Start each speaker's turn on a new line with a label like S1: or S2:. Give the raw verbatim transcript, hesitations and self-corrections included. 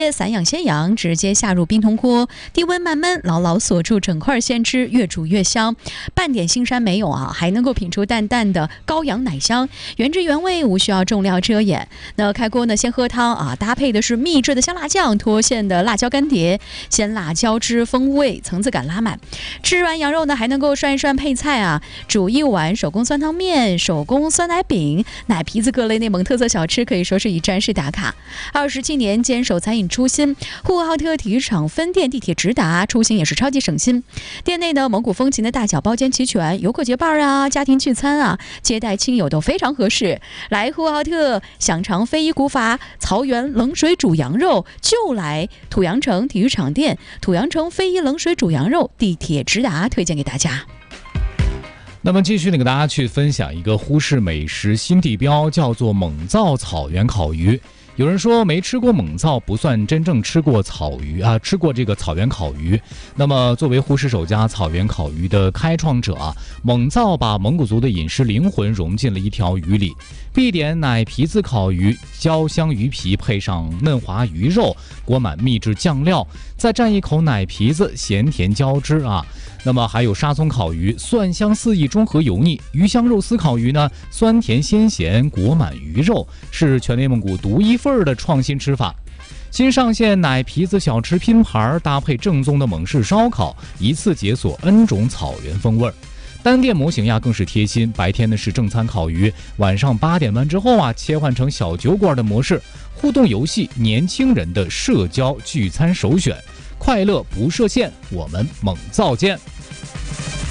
S1: 散养鲜羊直接下入冰桶锅，低温慢焖，牢牢锁住整块鲜汁，越煮越香，半点腥膻没有啊，还能够品出淡淡的羔羊奶香，原汁原味，无需要重料遮掩。那开锅呢，先喝汤啊，搭配的是秘制的香辣酱，脱馅的辣椒干碟，鲜辣交织，风味层次感拉满。吃完羊肉呢，还能够涮一涮配菜啊，煮一碗手工酸汤面、手工酸奶饼、奶皮子各类内蒙特色小吃，可以说是一站式打卡。二十七年坚守餐饮初心，呼和浩特体育场分店地铁直达，出行也是超级省心。店内呢，蒙古风情的大小包间齐全，游客结伴啊，家庭聚餐啊，接待亲友都非常合适。来呼和浩特享尝非遗古法草原冷水煮羊肉，就来土阳城体育场店，土阳城非遗冷水煮羊肉，地铁直达，推荐给大家。
S2: 那么继续呢，给大家去分享一个呼市美食新地标，叫做蒙灶草原烤鱼。有人说没吃过蒙灶不算真正吃过草鱼啊，吃过这个草原烤鱼。那么作为呼市首家草原烤鱼的开创者啊，蒙灶把蒙古族的饮食灵魂融进了一条鱼里。必点奶皮子烤鱼，焦香鱼皮配上嫩滑鱼肉，裹满秘制酱料，再蘸一口奶皮子，咸甜交织啊。那么还有沙葱烤鱼，蒜香四溢，中和油腻；鱼香肉丝烤鱼呢，酸甜鲜咸，裹满鱼肉，是全内蒙古独一份的创新吃法。新上线奶皮子小吃拼盘，搭配正宗的蒙式烧烤，一次解锁 N 种草原风味。单店模型呀更是贴心，白天呢是正餐烤鱼，晚上八点半之后啊切换成小酒馆的模式，互动游戏，年轻人的社交聚餐首选，快乐不设限，我们蒙灶见。